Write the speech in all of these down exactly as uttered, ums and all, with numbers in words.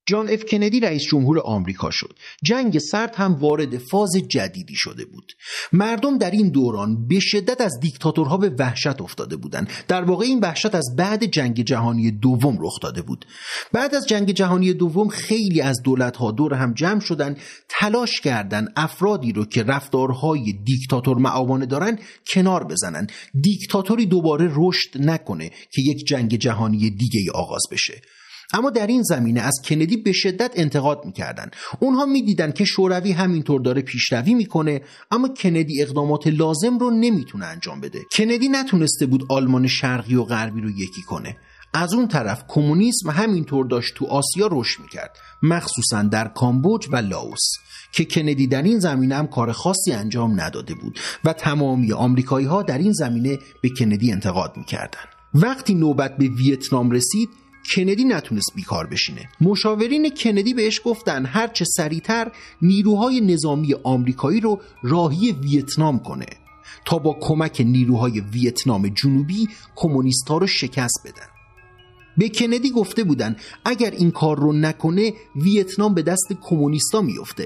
جان اف کندی رئیس جمهور آمریکا شد. جنگ سرد هم وارد فاز جدیدی شده بود. مردم در این دوران به شدت از دیکتاتورها به وحشت افتاده بودند. در واقع این وحشت از بعد جنگ جهانی دوم رخ داده بود. بعد از جنگ جهانی دوم خیلی از دولت‌ها دور هم جمع شدن، تلاش کردن افرادی رو که رفتارهای دیکتاتور معابانه دارن کنار بزنن. دیکتاتوری دوباره رشد نکنه که یک جنگ جهانی دیگه آغاز بشه. اما در این زمینه از کندی به شدت انتقاد میکردن. اونها میدیدن که شوروی همینطور داره پیشروی میکنه، اما کندی اقدامات لازم رو نمیتونه انجام بده. کندی نتونسته بود آلمان شرقی و غربی رو یکی کنه. از اون طرف کمونیسم همینطور داشت تو آسیا رشد میکرد، مخصوصا در کامبوج و لاوس که کندی در این زمینه هم کار خاصی انجام نداده بود و تمامی آمریکایی ها در این زمینه به کندی انتقاد میکردن. وقتی نوبت به ویتنام رسید، کندی نتونست بیکار بشینه. مشاورین کندی بهش گفتن هرچه سریعتر نیروهای نظامی آمریکایی رو راهی ویتنام کنه تا با کمک نیروهای ویتنام جنوبی کمونیست‌ها رو شکست بدن. به کندی گفته بودن اگر این کار رو نکنه ویتنام به دست کمونیستا میفته.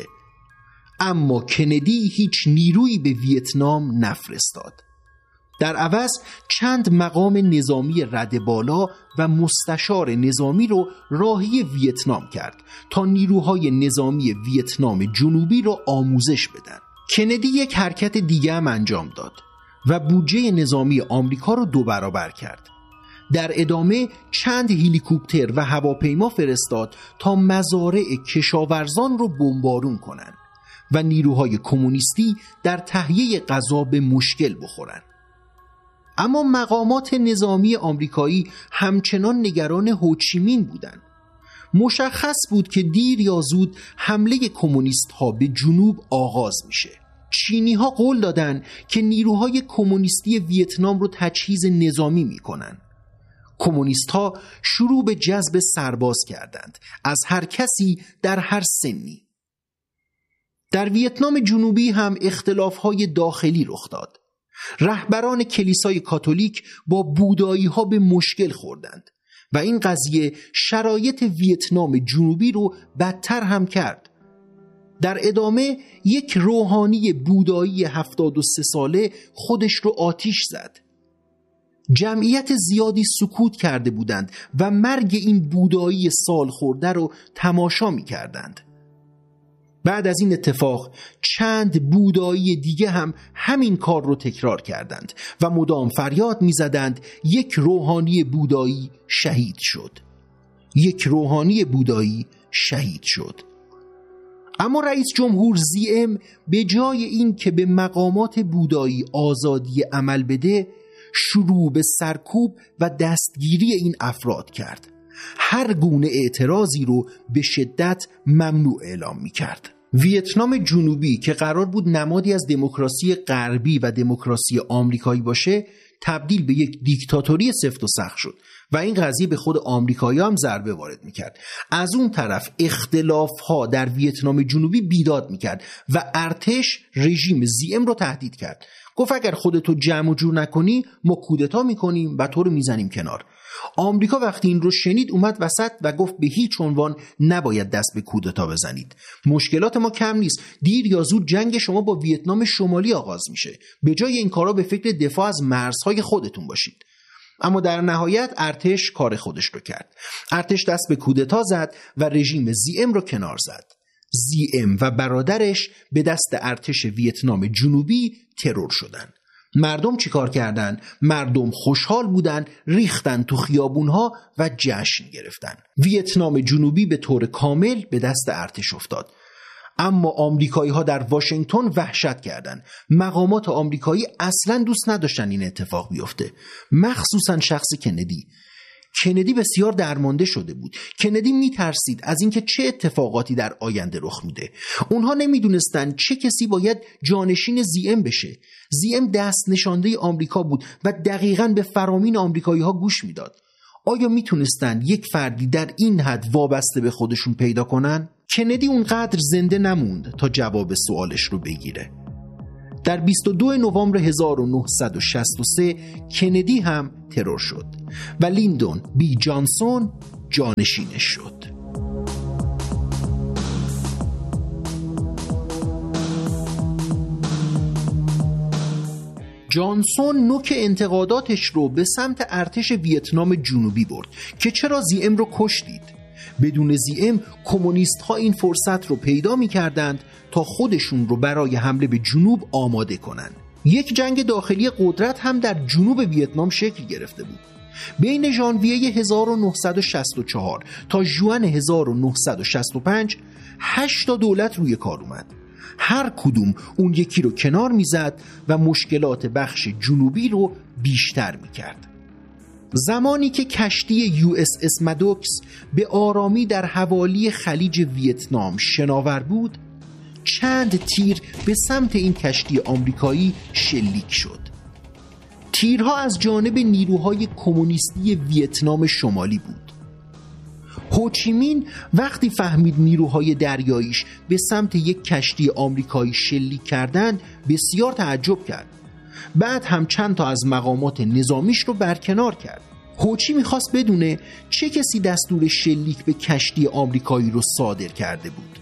اما کندی هیچ نیرویی به ویتنام نفرستاد. در عوض چند مقام نظامی رده بالا و مستشار نظامی رو راهی ویتنام کرد تا نیروهای نظامی ویتنام جنوبی رو آموزش بدن. کندی یک حرکت دیگه هم انجام داد و بودجه نظامی آمریکا رو دو برابر کرد. در ادامه چند هلیکوپتر و هواپیما فرستاد تا مزارع کشاورزان رو بمبارون کنن و نیروهای کمونیستی در تهیه غذا به مشکل بخورن. اما مقامات نظامی آمریکایی همچنان نگران هوچیمین بودند. مشخص بود که دیر یا زود حمله کمونیست ها به جنوب آغاز میشه. چینی ها قول دادن که نیروهای کمونیستی ویتنام رو تجهیز نظامی میکنن. کمونیست ها شروع به جذب سرباز کردند، از هر کسی در هر سنی. در ویتنام جنوبی هم اختلاف های داخلی رخ داد. رهبران کلیسای کاتولیک با بودایی ها به مشکل خوردند و این قضیه شرایط ویتنام جنوبی رو بدتر هم کرد. در ادامه یک روحانی بودایی هفتاد و سه ساله خودش رو آتیش زد. جمعیت زیادی سکوت کرده بودند و مرگ این بودایی سال خورده رو تماشا می کردند. بعد از این اتفاق چند بودایی دیگه هم همین کار رو تکرار کردند و مدام فریاد می زدند یک روحانی بودایی شهید شد. یک روحانی بودایی شهید شد. اما رئیس جمهور زیم به جای این که به مقامات بودایی آزادی عمل بده، شروع به سرکوب و دستگیری این افراد کرد. هر گونه اعتراضی رو به شدت ممنوع اعلام می کرد. ویتنام جنوبی که قرار بود نمادی از دموکراسی غربی و دموکراسی آمریکایی باشه، تبدیل به یک دیکتاتوری سفت و سخت شد و این قضیه به خود آمریکایی هم ضربه وارد میکرد. از اون طرف اختلاف‌ها در ویتنام جنوبی بیداد میکرد و ارتش رژیم زیم رو تهدید کرد. گفت اگر خودتو جمع و جور نکنی ما کودتا میکنیم و تو رو میزنیم کنار. آمریکا وقتی این رو شنید اومد وسط و گفت به هیچ عنوان نباید دست به کودتا بزنید. مشکلات ما کم نیست. دیر یا زود جنگ شما با ویتنام شمالی آغاز میشه. به جای این کارا به فکر دفاع از مرزهای خودتون باشید. اما در نهایت ارتش کار خودش رو کرد. ارتش دست به کودتا زد و رژیم زیم رو کنار زد. زیم و برادرش به دست ارتش ویتنام جنوبی ترور شدند. مردم چیکار کردن؟ مردم خوشحال بودن، ریختن تو خیابونها و جشن گرفتن. ویتنام جنوبی به طور کامل به دست ارتش افتاد. اما آمریکایی ها در واشنگتن وحشت کردند. مقامات آمریکایی اصلا دوست نداشتن این اتفاق بیفته، مخصوصا شخص کندی. کندی بسیار درمانده شده بود. کندی میترسید از اینکه چه اتفاقاتی در آینده رخ میده. اونها نمیدونستن چه کسی باید جانشین زیم بشه. زیم دست نشانده آمریکا بود و دقیقاً به فرامین آمریکایی ها گوش میداد. آیا میتونستن یک فردی در این حد وابسته به خودشون پیدا کنن؟ کندی اونقدر زنده نموند تا جواب سوالش رو بگیره. در بیست و دو نوامبر هزار و نهصد و شصت و سه کندی هم ترور شد و لیندون بی جانسون جانشینش شد. جانسون نوک انتقاداتش رو به سمت ارتش ویتنام جنوبی برد که چرا زی‌ام رو کشتید؟ بدون زی‌ام کمونیست ها این فرصت رو پیدا می کردند تا خودشون رو برای حمله به جنوب آماده کنن. یک جنگ داخلی قدرت هم در جنوب ویتنام شکل گرفته بود. بین ژانویه هزار و نهصد و شصت و چهار تا ژوئن هزار و نهصد و شصت و پنج هشت تا دولت روی کار اومد. هر کدوم اون یکی رو کنار میزد و مشکلات بخش جنوبی رو بیشتر میکرد. زمانی که کشتی یو اس اس مادوکس به آرامی در حوالی خلیج ویتنام شناور بود، چند تیر به سمت این کشتی آمریکایی شلیک شد. تیرها از جانب نیروهای کمونیستی ویتنام شمالی بود. هوچیمین وقتی فهمید نیروهای دریاییش به سمت یک کشتی آمریکایی شلیک کردند بسیار تعجب کرد. بعد هم چند تا از مقامات نظامیش رو برکنار کرد. هوچی میخواست بدونه چه کسی دستور شلیک به کشتی آمریکایی رو صادر کرده بود.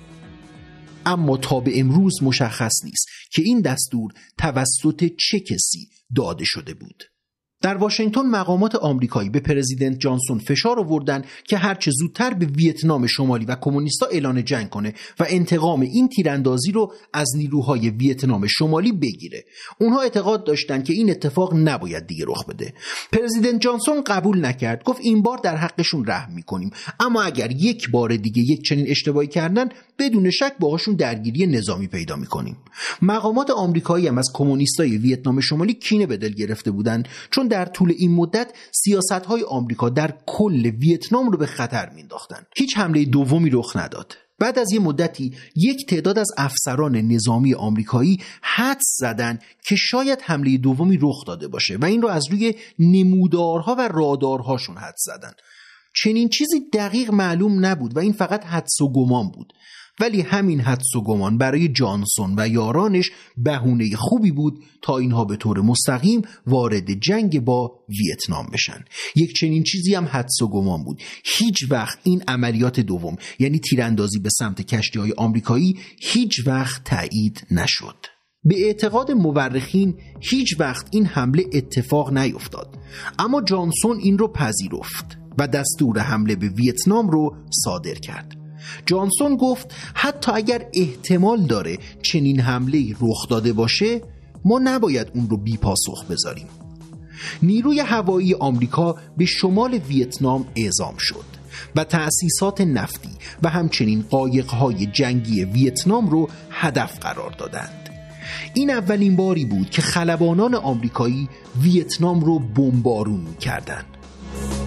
اما تا به امروز مشخص نیست که این دستور توسط چه کسی داده شده بود. در واشنگتن مقامات آمریکایی به پرزیدنت جانسون فشار آوردن که هرچه زودتر به ویتنام شمالی و کمونیستا اعلان جنگ کنه و انتقام این تیراندازی رو از نیروهای ویتنام شمالی بگیره. اونها اعتقاد داشتن که این اتفاق نباید دیگه رخ بده. پرزیدنت جانسون قبول نکرد، گفت این بار در حقشون رحم میکنیم، اما اگر یک بار دیگه یک چنین اشتباهی کردن بدون شک باهاشون درگیری نظامی پیدا میکنیم. مقامات آمریکایی هم از کمونیستای ویتنام شمالی کینه به دل گرفته بودن، چون در طول این مدت سیاست‌های آمریکا در کل ویتنام رو به خطر مینداختن. هیچ حمله دومی رخ نداد. بعد از یه مدتی یک تعداد از افسران نظامی آمریکایی حدس زدن که شاید حمله دومی رخ داده باشه و این رو از روی نمودارها و رادارهاشون حدس زدن. چنین چیزی دقیق معلوم نبود و این فقط حدس و گمان بود. ولی همین حدس و گمان برای جانسون و یارانش بهونه خوبی بود تا اینها به طور مستقیم وارد جنگ با ویتنام بشن. یک چنین چیزی هم حدس و گمان بود. هیچ وقت این عملیات دوم، یعنی تیراندازی به سمت کشتی‌های آمریکایی، هیچ وقت تایید نشد. به اعتقاد مورخین هیچ وقت این حمله اتفاق نیفتاد، اما جانسون این رو پذیرفت و دستور حمله به ویتنام رو صادر کرد. جانسون گفت حتی اگر احتمال داره چنین حمله‌ای رخ داده باشه، ما نباید اون رو بی پاسخ بذاریم. نیروی هوایی آمریکا به شمال ویتنام اعزام شد و تأسیسات نفتی و همچنین قایق‌های جنگی ویتنام رو هدف قرار دادند. این اولین باری بود که خلبانان آمریکایی ویتنام رو بمبارون می‌کردند.